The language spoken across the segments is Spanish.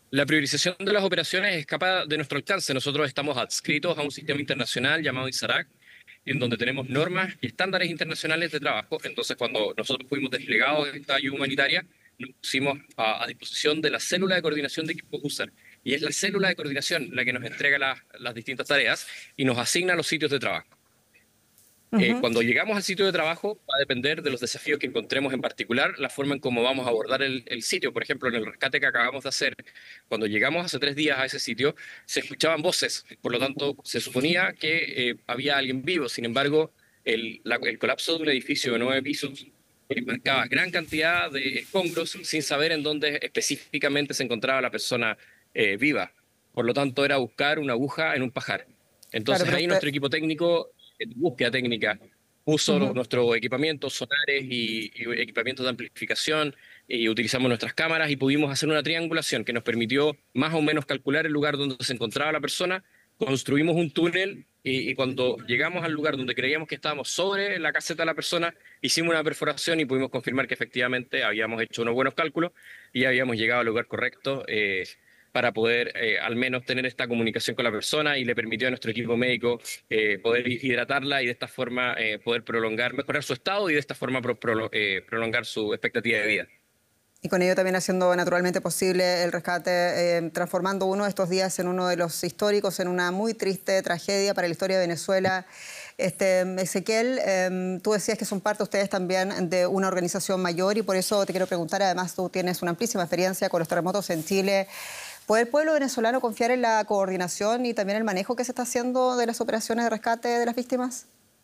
La priorización de las operaciones escapa de nuestro alcance. Nosotros estamos adscritos a un sistema internacional llamado ISARAC, en donde tenemos normas y estándares internacionales de trabajo. Entonces, cuando nosotros fuimos desplegados en esta ayuda humanitaria, nos pusimos a disposición de la célula de coordinación de equipos USAR. Y es la célula de coordinación la que nos entrega las distintas tareas y nos asigna los sitios de trabajo. Ujú. Cuando llegamos al sitio de trabajo, va a depender de los desafíos que encontremos en particular, la forma en cómo vamos a abordar el sitio. Por ejemplo, en el rescate que acabamos de hacer, cuando llegamos hace 3 días a ese sitio, se escuchaban voces. Por lo tanto, se suponía que había alguien vivo. Sin embargo, el colapso de un edificio de 9 pisos marcaba gran cantidad de escombros sin saber en dónde específicamente se encontraba la persona viva. Por lo tanto, era buscar una aguja en un pajar. Claro, Entonces pero ahí usted... nuestro equipo técnico búsqueda técnica, puso Ujú. nuestro equipamiento, sonares y equipamientos de amplificación, y utilizamos nuestras cámaras y pudimos hacer una triangulación que nos permitió más o menos calcular el lugar donde se encontraba la persona. Construimos un túnel y cuando llegamos al lugar donde creíamos que estábamos sobre la caseta de la persona, hicimos una perforación y pudimos confirmar que efectivamente habíamos hecho unos buenos cálculos y habíamos llegado al lugar correcto. Para poder al menos tener esta comunicación con la persona, y le permitió a nuestro equipo médico poder hidratarla y de esta forma poder mejorar su estado y de esta forma prolongar su expectativa de vida. Y con ello también haciendo naturalmente posible el rescate, transformando uno de estos días en uno de los históricos, en una muy triste tragedia para la historia de Venezuela. Ezequiel, tú decías que son parte ustedes también de una organización mayor y por eso te quiero preguntar, además tú tienes una amplísima experiencia con los terremotos en Chile. ¿Puede el pueblo venezolano confiar en la coordinación y también el manejo que se está haciendo de las operaciones de rescate de las víctimas?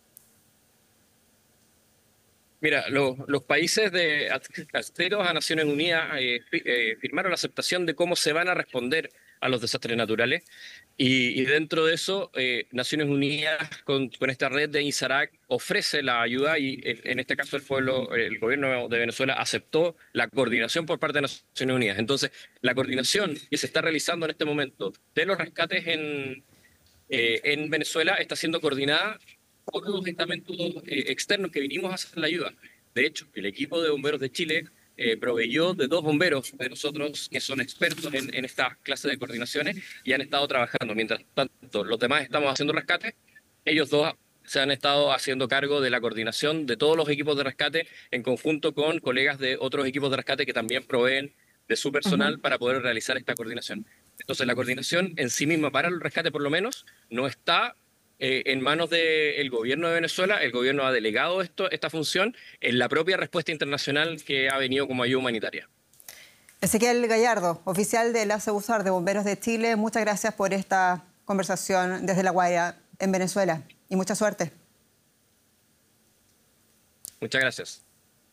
Mira, los países adscritos a Naciones Unidas firmaron la aceptación de cómo se van a responder a los desastres naturales, y dentro de eso Naciones Unidas con esta red de INSARAC ofrece la ayuda, y en este caso el gobierno de Venezuela aceptó la coordinación por parte de Naciones Unidas. Entonces, la coordinación que se está realizando en este momento de los rescates en Venezuela está siendo coordinada por los estamentos externos que vinimos a hacer la ayuda. De hecho, el equipo de bomberos de Chile proveyó de 2 bomberos de nosotros que son expertos en esta clase de coordinaciones y han estado trabajando. Mientras tanto, los demás estamos haciendo rescate, ellos dos se han estado haciendo cargo de la coordinación de todos los equipos de rescate en conjunto con colegas de otros equipos de rescate que también proveen de su Ujú. personal para poder realizar esta coordinación. Entonces, la coordinación en sí misma para el rescate, por lo menos, no está en manos del gobierno de Venezuela. El gobierno ha delegado esta función en la propia respuesta internacional que ha venido como ayuda humanitaria. Ezequiel Gallardo, oficial de la CEUSAR de Bomberos de Chile, muchas gracias por esta conversación desde La Guaira, en Venezuela, y mucha suerte. Muchas gracias.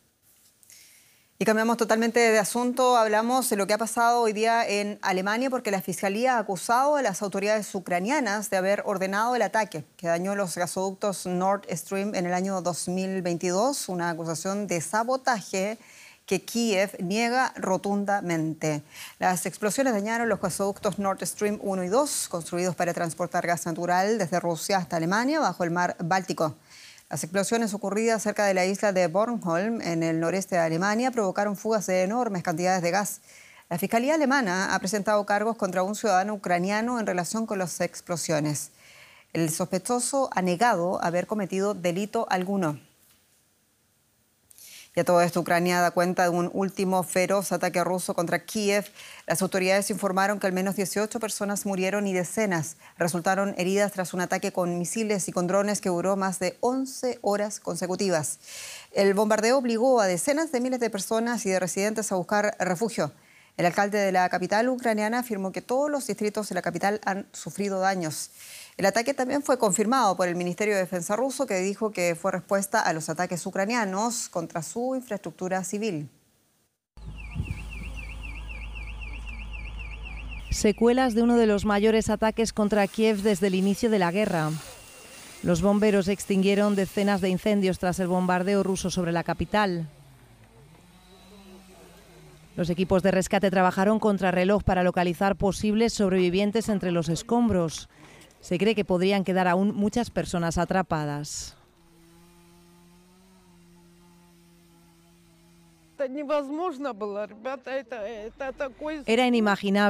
Y cambiamos totalmente de asunto, hablamos de lo que ha pasado hoy día en Alemania, porque la Fiscalía ha acusado a las autoridades ucranianas de haber ordenado el ataque que dañó los gasoductos Nord Stream en el año 2022, una acusación de sabotaje que Kiev niega rotundamente. Las explosiones dañaron los gasoductos Nord Stream 1 y 2, construidos para transportar gas natural desde Rusia hasta Alemania bajo el mar Báltico. Las explosiones ocurridas cerca de la isla de Bornholm, en el noreste de Alemania, provocaron fugas de enormes cantidades de gas. La Fiscalía alemana ha presentado cargos contra un ciudadano ucraniano en relación con las explosiones. El sospechoso ha negado haber cometido delito alguno. Y a todo esto, Ucrania da cuenta de un último feroz ataque ruso contra Kiev. Las autoridades informaron que al menos 18 personas murieron y decenas resultaron heridas tras un ataque con misiles y con drones que duró más de 11 horas consecutivas. El bombardeo obligó a decenas de miles de personas y de residentes a buscar refugio. El alcalde de la capital ucraniana afirmó que todos los distritos de la capital han sufrido daños. El ataque también fue confirmado por el Ministerio de Defensa ruso, que dijo que fue respuesta a los ataques ucranianos contra su infraestructura civil. Secuelas de uno de los mayores ataques contra Kiev desde el inicio de la guerra. Los bomberos extinguieron decenas de incendios tras el bombardeo ruso sobre la capital. Los equipos de rescate trabajaron contrarreloj para localizar posibles sobrevivientes entre los escombros. Se cree que podrían quedar aún muchas personas atrapadas. Era inimaginable